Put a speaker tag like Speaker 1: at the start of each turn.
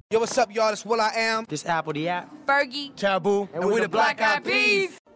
Speaker 1: Yo, what's up, y'all? It's Will I Am.
Speaker 2: This Apple the App.
Speaker 3: Fergie.
Speaker 2: Taboo.
Speaker 1: And we're the Black Eyed Peas.